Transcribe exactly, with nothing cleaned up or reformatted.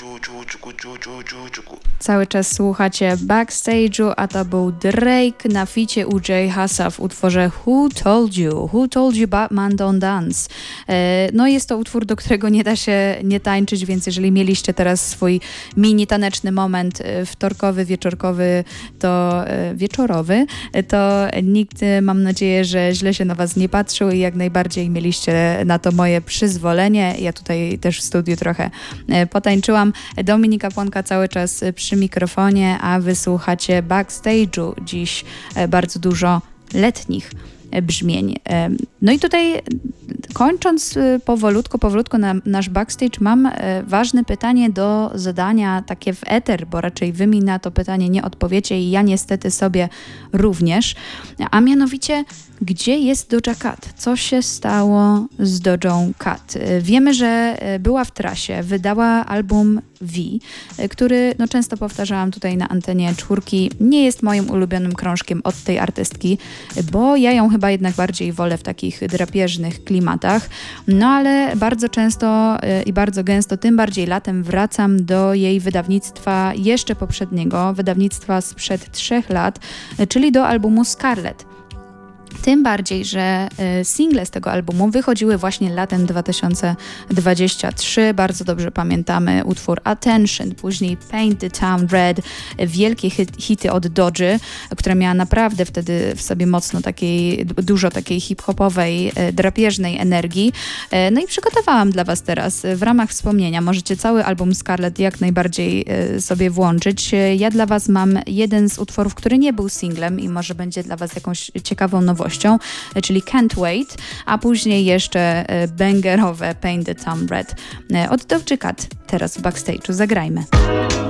Cały czas słuchacie Backstage'u, a to był Drake na ficie u Jay Hussa w utworze Who Told You? Who Told You Batman Don't Dance? No jest to utwór, do którego nie da się nie tańczyć, więc jeżeli mieliście teraz swój mini taneczny moment wtorkowy, wieczorkowy, to wieczorowy, to nikt, mam nadzieję, że źle się na was nie patrzył i jak najbardziej mieliście na to moje przyzwolenie. Ja tutaj też w studiu trochę potańczyłam. Dominika Płonka cały czas przy mikrofonie, a wysłuchacie Backstage'u. Dziś bardzo dużo letnich brzmień. No i tutaj kończąc powolutku, powolutku na nasz backstage, mam ważne pytanie do zadania, takie w eter, bo raczej wy mi na to pytanie nie odpowiecie i ja niestety sobie również, a mianowicie gdzie jest Doja Cat? Co się stało z Doją Cat? Wiemy, że była w trasie, wydała album V, który, no często powtarzałam tutaj na antenie czwórki, nie jest moim ulubionym krążkiem od tej artystki, bo ja ją chyba jednak bardziej wolę w takich drapieżnych klimatach, no ale bardzo często i bardzo gęsto, tym bardziej latem wracam do jej wydawnictwa jeszcze poprzedniego, wydawnictwa sprzed trzech lat, czyli do albumu Scarlet. Tym bardziej, że single z tego albumu wychodziły właśnie latem dwa tysiące dwudziestego trzeciego. Bardzo dobrze pamiętamy utwór Attention, później Paint the Town Red, wielkie hit, hity od Dodgy, która miała naprawdę wtedy w sobie mocno takiej, dużo takiej hip-hopowej, drapieżnej energii. No i przygotowałam dla was teraz w ramach wspomnienia. Możecie cały album Scarlet jak najbardziej sobie włączyć. Ja dla was mam jeden z utworów, który nie był singlem i może będzie dla was jakąś ciekawą nowością, czyli Can't Wait, a później jeszcze bangerowe Paint the Town Red od Doja Cat. Teraz w Backstage'u zagrajmy.